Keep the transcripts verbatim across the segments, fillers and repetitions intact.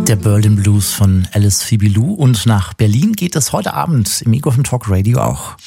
Der Berlin Blues von Alice Phoebe Lou. Und nach Berlin geht es heute Abend im Ego F M Talk Radio auch.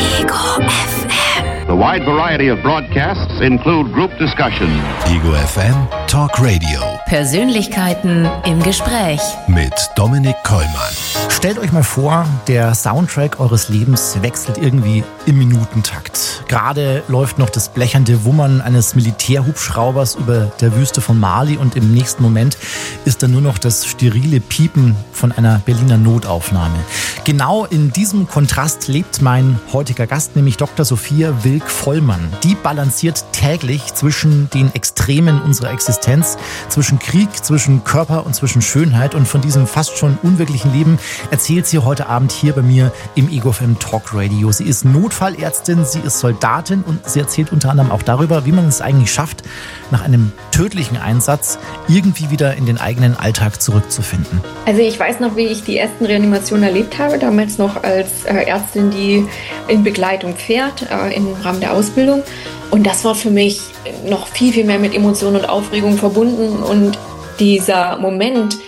Ego F M. The wide variety of broadcasts include group discussion. Ego F M Talk Radio. Persönlichkeiten im Gespräch. Mit Dominik Kollmann. Stellt euch mal vor, der Soundtrack eures Lebens wechselt irgendwie im Minutentakt. Gerade läuft noch das blechernde Wummern eines Militärhubschraubers über der Wüste von Mali und im nächsten Moment ist dann nur noch das sterile Piepen von einer Berliner Notaufnahme. Genau in diesem Kontrast lebt mein heutiger Gast, nämlich Doktor Sophia Wilk-Vollmann. Die balanciert täglich zwischen den Extremen unserer Existenz, zwischen Krieg, zwischen Körper und zwischen Schönheit, und von diesem fast schon unwirklichen Leben erzählt sie heute Abend hier bei mir im Ego F M Talk Radio. Sie ist Notfallärztin, sie ist Soldatin und sie erzählt unter anderem auch darüber, wie man es eigentlich schafft, nach einem tödlichen Einsatz irgendwie wieder in den eigenen Alltag zurückzufinden. Also ich weiß noch, wie ich die ersten Reanimationen erlebt habe, damals noch als äh, Ärztin, die in Begleitung fährt, äh, im Rahmen der Ausbildung. Und das war für mich noch viel, viel mehr mit Emotionen und Aufregung verbunden. Und dieser Moment,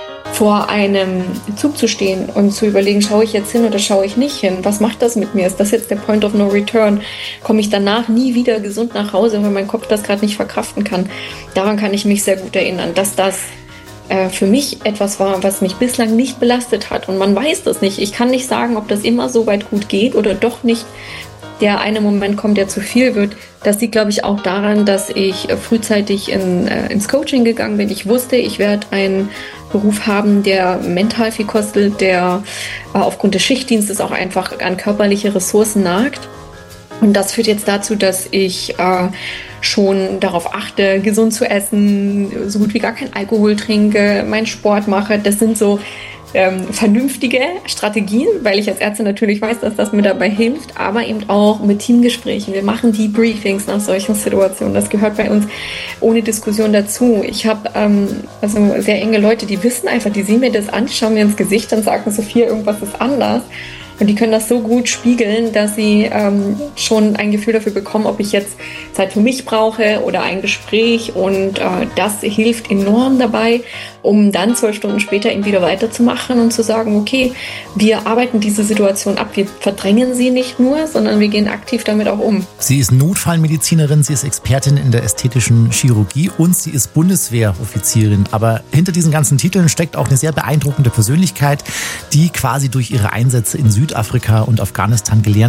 vor einem Zug zu stehen und zu überlegen, schaue ich jetzt hin oder schaue ich nicht hin? Was macht das mit mir? Ist das jetzt der Point of No Return? Komme ich danach nie wieder gesund nach Hause, weil mein Kopf das gerade nicht verkraften kann? Daran kann ich mich sehr gut erinnern, dass das äh, für mich etwas war, was mich bislang nicht belastet hat. Und man weiß das nicht. Ich kann nicht sagen, ob das immer so weit gut geht oder doch nicht der eine Moment kommt, der zu viel wird. Das liegt, glaube ich, auch daran, dass ich frühzeitig in, äh, ins Coaching gegangen bin. Ich wusste, ich werde einen Beruf haben, der mental viel kostet, der äh, aufgrund des Schichtdienstes auch einfach an körperliche Ressourcen nagt. Und das führt jetzt dazu, dass ich äh, schon darauf achte, gesund zu essen, so gut wie gar kein Alkohol trinke, meinen Sport mache. Das sind so Ähm, vernünftige Strategien, weil ich als Ärztin natürlich weiß, dass das mir dabei hilft, aber eben auch mit Teamgesprächen. Wir machen Debriefings nach solchen Situationen. Das gehört bei uns ohne Diskussion dazu. Ich habe ähm, also sehr enge Leute, die wissen einfach, die sehen mir das an, die schauen mir ins Gesicht und sagen, Sophia, irgendwas ist anders. Und die können das so gut spiegeln, dass sie ähm, schon ein Gefühl dafür bekommen, ob ich jetzt Zeit für mich brauche oder ein Gespräch. Und äh, das hilft enorm dabei, um dann zwölf Stunden später eben wieder weiterzumachen und zu sagen, okay, wir arbeiten diese Situation ab. Wir verdrängen sie nicht nur, sondern wir gehen aktiv damit auch um. Sie ist Notfallmedizinerin, sie ist Expertin in der ästhetischen Chirurgie und sie ist Bundeswehroffizierin. Aber hinter diesen ganzen Titeln steckt auch eine sehr beeindruckende Persönlichkeit, die quasi durch ihre Einsätze in Südafrika und Afghanistan gelernt